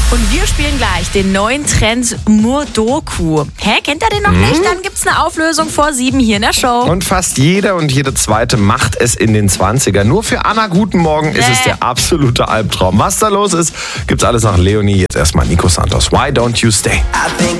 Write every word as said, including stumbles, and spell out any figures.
Und wir spielen gleich den neuen Trend Murdoku. Hä, kennt ihr den noch nicht? Dann gibt's eine Auflösung vor sieben hier in der Show. Und fast jeder und jede Zweite macht es in den zwanzigern. Nur für Anna Guten Morgen ist Nee. es der absolute Albtraum. Was da los ist, gibt's alles nach Leonie. Jetzt erstmal Nico Santos. Why don't you stay?